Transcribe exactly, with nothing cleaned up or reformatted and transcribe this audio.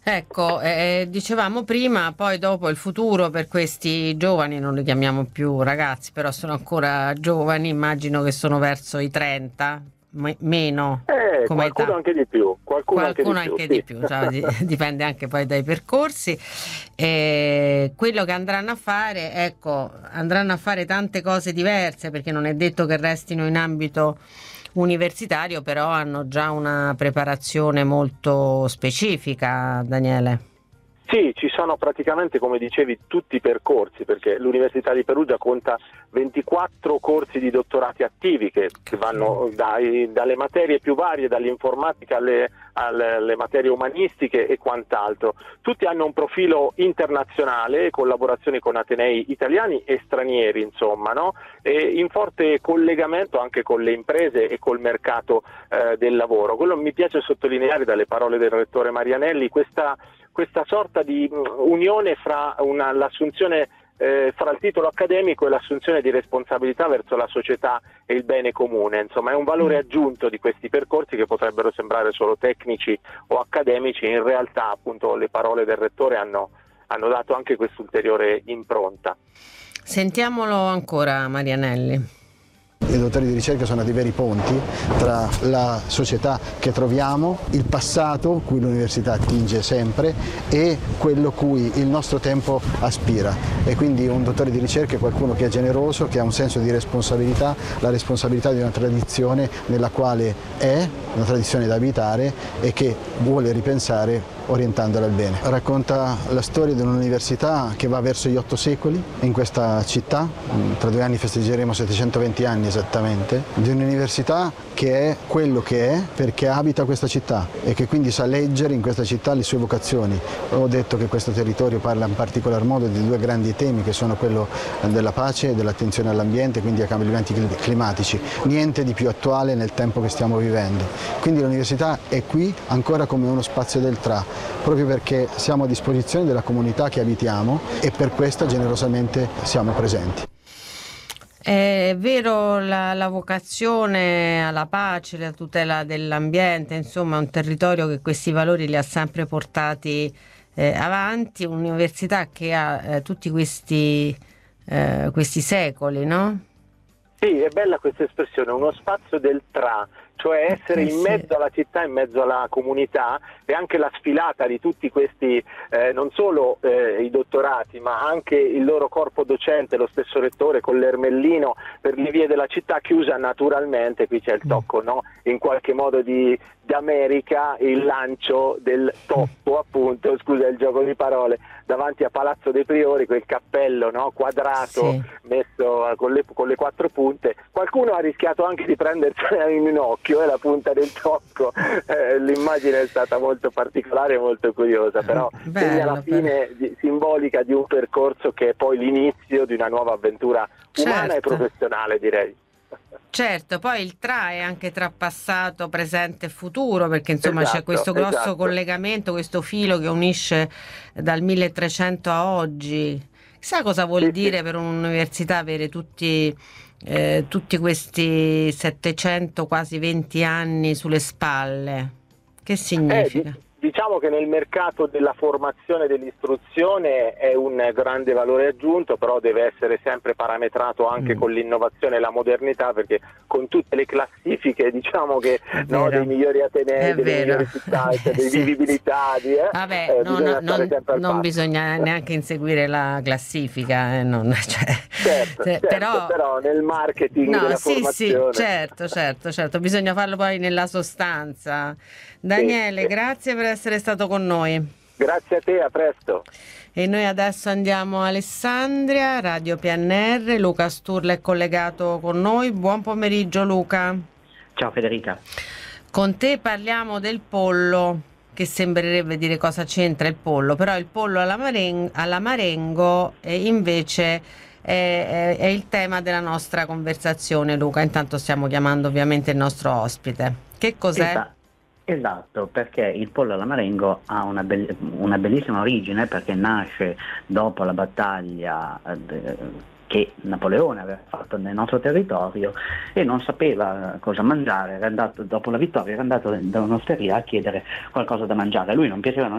Ecco, eh, dicevamo prima, poi dopo il futuro per questi giovani, non li chiamiamo più ragazzi, però sono ancora giovani, immagino che sono verso i trenta, me- meno Eh, come qualcuno età. anche di più, qualcuno anche di Qualcuno più, anche di sì. più, cioè, di- dipende anche poi dai percorsi. E quello che andranno a fare, ecco, andranno a fare tante cose diverse perché non è detto che restino in ambito universitario, però hanno già una preparazione molto specifica, Daniele. Sì, ci sono praticamente, come dicevi, tutti i percorsi, perché l'Università di Perugia conta ventiquattro corsi di dottorati attivi che, che vanno dai, dalle materie più varie, dall'informatica alle, alle, alle materie umanistiche e quant'altro. Tutti hanno un profilo internazionale, collaborazioni con atenei italiani e stranieri, insomma, no? E in forte collegamento anche con le imprese e col mercato eh, del lavoro. Quello mi piace sottolineare dalle parole del rettore Marianelli, questa questa sorta di unione fra una, l'assunzione eh, fra il titolo accademico e l'assunzione di responsabilità verso la società e il bene comune. Insomma, è un valore aggiunto di questi percorsi che potrebbero sembrare solo tecnici o accademici, in realtà appunto le parole del rettore hanno, hanno dato anche quest'ulteriore impronta. Sentiamolo ancora, Marianelli. I dottori di ricerca sono dei veri ponti tra la società che troviamo, il passato cui l'università attinge sempre e quello cui il nostro tempo aspira. E quindi un dottore di ricerca è qualcuno che è generoso, che ha un senso di responsabilità, la responsabilità di una tradizione nella quale è, una tradizione da abitare e che vuole ripensare orientandola al bene. Racconta la storia di un'università che va verso gli otto secoli in questa città, tra due anni festeggeremo settecentoventi anni esattamente, di un'università che è quello che è perché abita questa città e che quindi sa leggere in questa città le sue vocazioni. Ho detto che questo territorio parla in particolar modo di due grandi temi che sono quello della pace e dell'attenzione all'ambiente, quindi ai cambiamenti climatici. Niente di più attuale nel tempo che stiamo vivendo. Quindi l'università è qui ancora come uno spazio del Tra, proprio perché siamo a disposizione della comunità che abitiamo e per questo generosamente siamo presenti. È vero, la, la vocazione alla pace, la tutela dell'ambiente, insomma, è un territorio che questi valori li ha sempre portati eh, avanti, un'università che ha eh, tutti questi, eh, questi secoli, no? Sì, è bella questa espressione, uno spazio del tra, cioè essere Eh in sì. mezzo alla città, in mezzo alla comunità, e anche la sfilata di tutti questi, eh, non solo eh, i dottorati, ma anche il loro corpo docente, lo stesso rettore con l'ermellino per le vie della città, chiusa naturalmente, qui c'è il tocco, no? In qualche modo di d'America, il lancio del toppo, appunto, scusa il gioco di parole, davanti a Palazzo dei Priori, quel cappello, no? Quadrato, Sì. messo con le, con le quattro punte. Qualcuno ha rischiato anche di prendersela in un occhio, eh, la punta del tocco. Eh, l'immagine è stata molto particolare, molto curiosa, però Bello, segna la fine di, simbolica di un percorso che è poi l'inizio di una nuova avventura umana certo. e professionale, direi. Certo, poi il tra è anche tra passato, presente e futuro, perché insomma Esatto, c'è questo grosso esatto. collegamento, questo filo che unisce dal milletrecento a oggi. Sa cosa vuol Sì, dire sì. per un'università avere tutti, eh, tutti questi settecento, quasi venti anni sulle spalle? Che Eh, di- significa? diciamo che nel mercato della formazione e dell'istruzione è un grande valore aggiunto, però deve essere sempre parametrato anche Mm. con l'innovazione e la modernità, perché con tutte le classifiche, diciamo che È no, vero, dei migliori atenei, è delle vero. migliori città, cioè, dei Sì, sì. vivibilità, di, eh, Vabbè, eh, non, bisogna stare non- sempre al non passo. bisogna neanche inseguire la classifica, eh, non- cioè, Certo, se- certo, però però nel marketing no, della sì, sì, formazione. certo, certo, certo, bisogna farlo poi nella sostanza. Sì, Daniele, sì. grazie per essere stato con noi. Grazie a te, a presto. E noi adesso andiamo a Alessandria, Radio P N R. Luca Sturla è collegato con noi. Buon pomeriggio, Luca. Ciao Federica. Con te parliamo del pollo, che sembrerebbe dire cosa c'entra il pollo, però il pollo alla, maren- alla Marengo eh, invece è, è- è il tema della nostra conversazione, Luca. Intanto stiamo chiamando ovviamente il nostro ospite. Che cos'è? Esa- esatto, perché il pollo alla Marengo ha una, bell- una bellissima origine, perché nasce dopo la battaglia eh, de- che Napoleone aveva fatto nel nostro territorio e non sapeva cosa mangiare, era andato, dopo la vittoria era andato da un'osteria a chiedere qualcosa da mangiare. A lui non piacevano